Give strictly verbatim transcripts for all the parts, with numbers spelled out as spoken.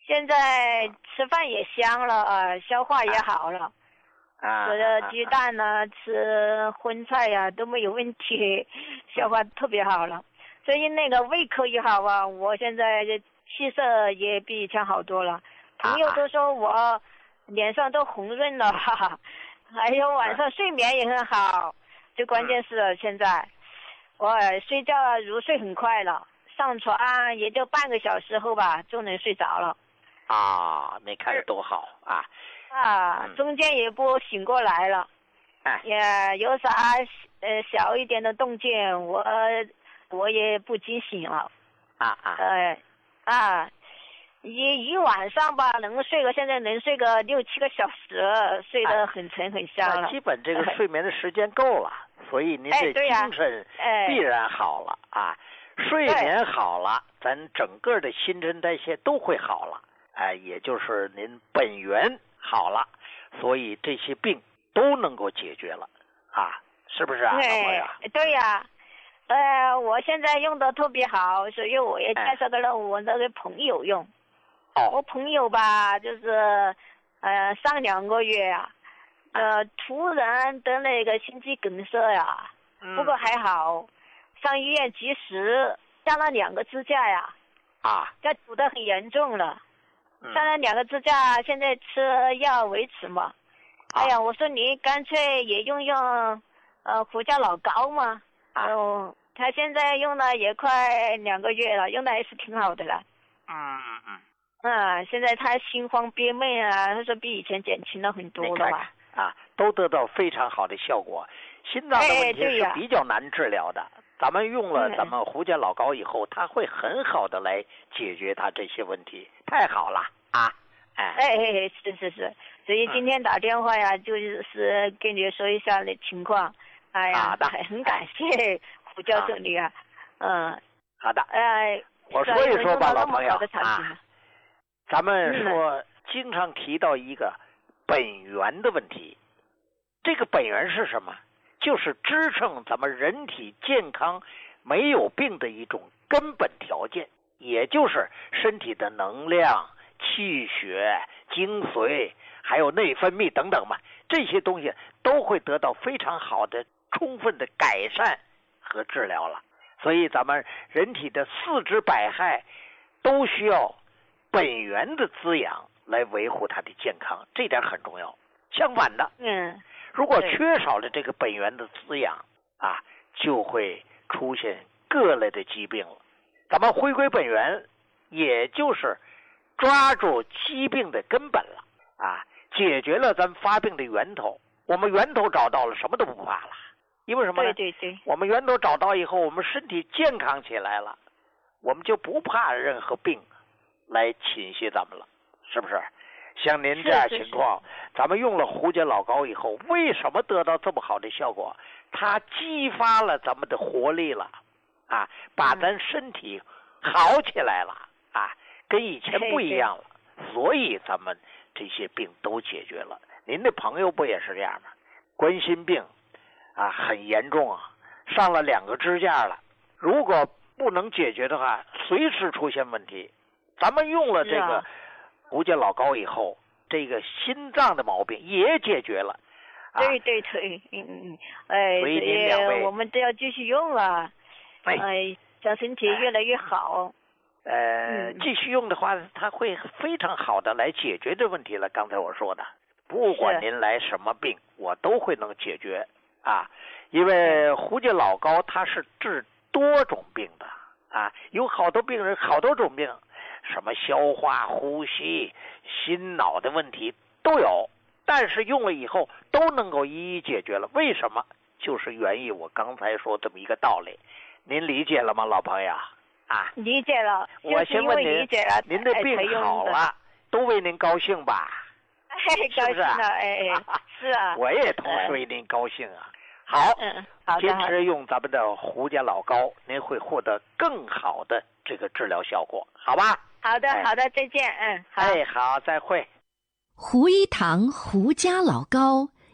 现在吃饭也香了啊，消化也好了。 啊， 吃的鸡蛋呢、啊，吃荤菜呀、啊、都没有问题，消化特别好了。所以那个胃口也好啊，我现在气色也比以前好多了。朋友都说我脸上都红润了，哈哈。还有晚上睡眠也很好，最关键是现在我睡觉入睡很快了，上床也就半个小时后吧就能睡着了。 啊，你看着多好啊！ 啊，中间也不醒过来了， 哎， 也有啥呃小一点的动静，我我也不惊醒了。 啊啊， 呃啊，一一晚上吧，能睡个现在能睡个六七个小时，睡得很沉很香了。 基本这个睡眠的时间够了，所以您这精神必然好了啊。睡眠好了，咱整个的新陈代谢都会好了，哎，也就是您本源好了，所以这些病都能够解决了啊，是不是啊，老朋友？ 对呀。呃，我现在用的特别好，所以我也介绍给了我那个朋友用。 哦， 我朋友吧，就是呃上两个月呀、啊，呃突然得那个心肌梗塞呀， 嗯、 不过还好，上医院及时加了两个支架呀。 啊， 这堵得很严重了， 嗯、 上了两个支架，现在吃药维持嘛。 啊、 哎呀，我说你干脆也用用呃胡椒老膏嘛。 啊、 哦，他现在用了也快两个月了，用的还是挺好的了。 嗯嗯嗯。 啊，现在他心慌憋闷啊，他说比以前减轻了很多了吧？ 啊，都得到非常好的效果。心脏的问题是比较难治疗的，哎咱们用了咱们胡椒老膏以后，它会很好的来解决它这些问题，太好了啊！哎哎哎，是是是，所以今天打电话呀，嗯、就是跟你说一下的情况。哎呀， 好很感谢胡教授你啊，嗯， 好的， 哎， 我说一说吧，老朋友啊， 咱们说经常提到一个本源的问题，这个本源是什么？就是支撑咱们人体健康没有病的一种根本条件，也就是身体的能量、气血、精髓还有内分泌等等嘛，这些东西都会得到非常好的充分的改善和治疗了。所以咱们人体的四肢百骸都需要本源的滋养来维护它的健康，这点很重要。相反的， 嗯， 如果缺少了这个本源的滋养啊，就会出现各类的疾病了。咱们回归本源，也就是抓住疾病的根本了啊，解决了咱发病的源头。我们源头找到了，什么都不怕了。因为什么呢？ 对对对， 我们源头找到以后，我们身体健康起来了，我们就不怕任何病来侵袭咱们了，是不是？像您这样情况， 是是是， 咱们用了胡椒老膏以后，为什么得到这么好的效果？它激发了咱们的活力了啊，把咱身体好起来了啊，跟以前不一样了，所以咱们这些病都解决了。您的朋友不也是这样吗？冠心病啊，很严重啊，上了两个支架了。如果不能解决的话，随时出现问题。咱们用了这个胡椒老膏以后，这个心脏的毛病也解决了。 啊、对对对，嗯嗯，哎， 所以您两位我们都要继续用啊，哎，哎让身体越来越好。 呃、嗯，继续用的话，它会非常好的来解决这问题了。刚才我说的，不管您来什么病，我都会能解决啊。因为胡椒老膏它是治多种病的啊，有好多病人好多种病，什么消化、呼吸、心脑的问题都有，但是用了以后都能够一一解决了。为什么？就是源于我刚才说这么一个道理，您理解了吗，老朋友啊？ 理解了。 我先问您，您的病好了，都为您高兴吧？ 哎，高兴了，哎哎，是啊， 我也同时为您高兴啊。好， 嗯，好的， 坚持用咱们的胡椒老膏，您会获得更好的这个治疗效果，好吧？ 好的，好的，再见，嗯，好， 哎，好，再会。 胡一堂胡家老膏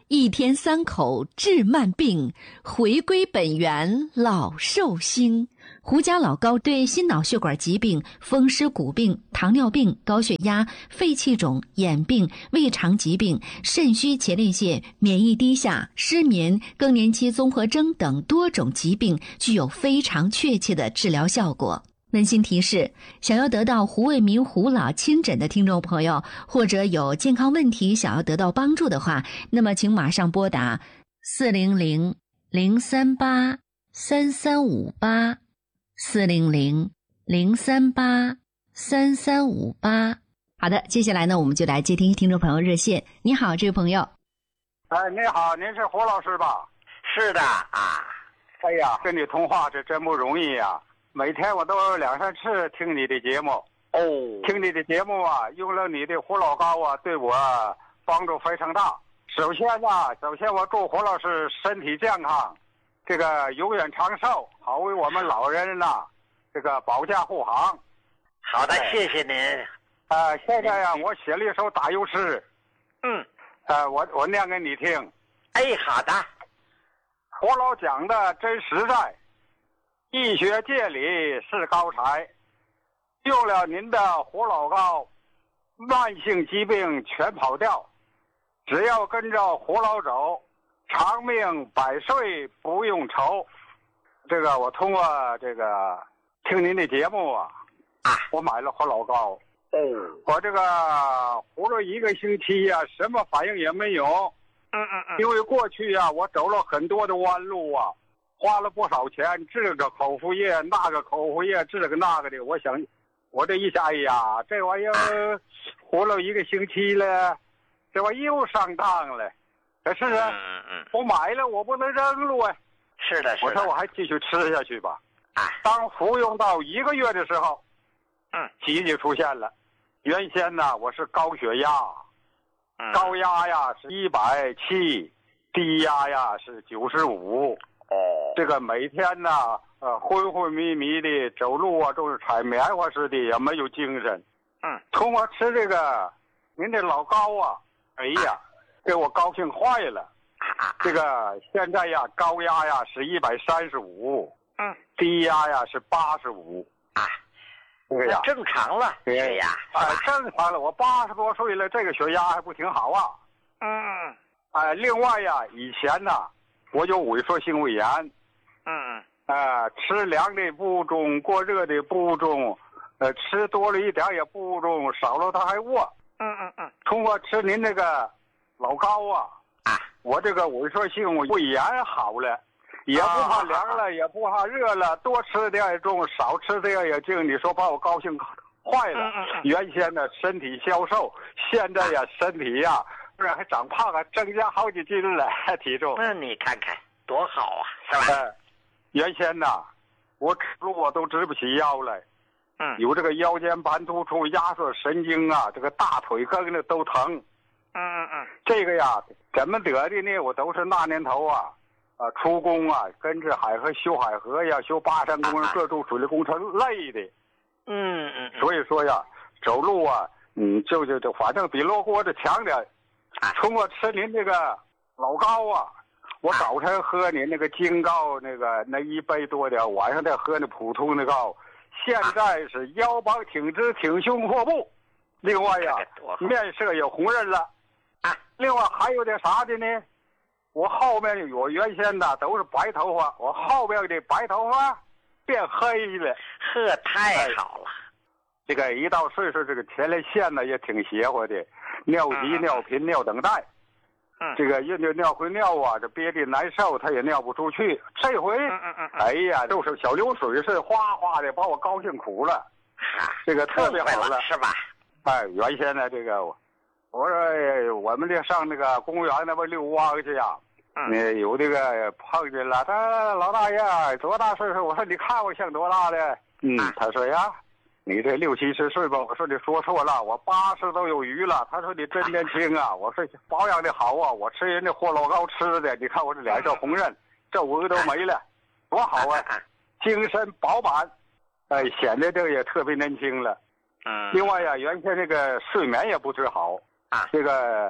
一天三口治慢病，回归本源老寿星。胡椒老膏对心脑血管疾病、风湿骨病、糖尿病、高血压、肺气肿、眼病、胃肠疾病、肾虚前列腺、免疫低下、失眠、更年期综合征等多种疾病具有非常确切的治疗效果。温馨提示：想要得到胡卫民胡老亲诊的听众朋友，或者有健康问题想要得到帮助的话，那么请马上拨打四零零零三八三三五八四零零零三八三三五八。好的，接下来呢，我们就来接听听众朋友热线。你好，这位朋友。 哎，你好，您是胡老师吧？ 是的啊。 哎呀，跟你通话这真不容易呀、啊。每天我都有两三次听你的节目。 哦。 听你的节目啊，用了你的胡老膏啊，对我帮助非常大。首先呢、啊，首先我祝胡老师身体健康，这个永远长寿，好为我们老人呐、啊，这个保驾护航。 好的，谢谢您。 啊、呃，现在呀、啊，我写了一首打油诗。 嗯。 呃，我我念给你听。 哎，好的。 胡老讲的真实在，医学界里是高才。用了您的胡老膏，慢性疾病全跑掉。只要跟着胡老走，长命百岁不用愁。这个我通过这个听您的节目啊， 啊， 我买了胡老膏。 哦， 我这个糊了一个星期呀、啊，什么反应也没有。 嗯嗯嗯。 因为过去呀、啊，我走了很多的弯路啊，花了不少钱，这个口服液，那个口服液，这个那个的。我想，我这一下，哎呀，这玩意儿活了一个星期了，这玩意又上当了。可是呢， 嗯嗯， 我买了，我不能扔了啊。 是的，是的。 我说我还继续吃下去吧。 啊， 当服用到一个月的时候， 嗯， 奇迹出现了。原先呢，我是高血压， 嗯、 高压呀是一百七，低压呀是九十五。 哦， 这个每天呢，呃，昏昏迷迷的走路啊，都是踩棉花似的，也没有精神。 嗯， 通过吃这个您这老膏啊，哎呀，给我高兴坏了。这个现在呀，高压呀是一百三十五， 嗯， 低压呀是八十五。 啊， 这个呀， 正常了，血压， 哎，正常了。我八十多岁了，这个血压还不挺好啊？ 嗯， 哎，另外呀，以前呢，我有萎缩性胃炎。 嗯， 呃，吃凉的不中，过热的不中，呃，吃多了一点也不中，少了它还饿。 嗯嗯嗯。 通过吃您这个老膏啊， 啊， 我这个萎缩性胃炎好了，也不怕凉了，啊、也不怕热了，多吃点也中，少吃点也静。你说把我高兴坏了。 嗯嗯嗯。 原先呢身体消瘦，现在呀、啊、身体呀、啊，不然还长胖啊，增加好几斤了体重。 那你看看多好啊，是吧？ 呃原先呐，我指路我都直不起腰来， 嗯， 有这个腰间盘突出、压缩神经啊，这个大腿根呢都疼。 嗯嗯嗯， 这个呀，怎么得的呢？我都是那年头啊，啊出工啊，跟着海河修海河呀，修八山工人、各种水利工程累的。 嗯嗯， 所以说呀，走路啊，嗯，就就就反正比罗锅子强点。通过吃您这个老膏啊。我早晨喝你那个金膏，那个那一杯多点，晚上再喝那普通的膏。现在是腰膀挺直，挺胸阔步。另外呀，面色也红润了。 啊， 另外还有点啥的呢？我后面我原先的都是白头发，我后边的白头发变黑了。 呵，太好了。 这个一到岁数，这个前列腺呢也挺邪乎的，尿急、 嗯、 尿频、尿等待。 嗯， 这个运就尿回尿啊，这憋的难受，他也尿不出去。这回， 嗯嗯嗯， 哎呀，就是小流水似的，哗哗的把我高兴苦了。 啊， 这个特别好了，是吧？ 哎，原先呢，这个我说我们这上那个公园那边遛弯去呀，嗯，有这个碰见了，他老大爷多大岁数？我说你看我像多大的？嗯，啊、他说呀。你这六七十岁吧？我说你说错了，我八十都有余了。他说你真年轻啊！我说保养的好啊，我吃人家胡老膏吃的，你看我这脸色红润，皱纹都没了，多好啊！精神饱满，哎，显得这个也特别年轻了。 嗯。 另外呀，原先这个睡眠也不是好啊，这个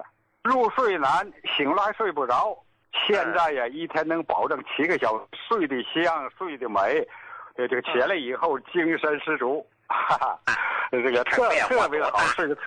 入睡难，醒了还睡不着。现在呀，一天能保证七个小时，睡得香，睡得美，这个起来以后精神十足，哈哈，这个特特别的好，睡得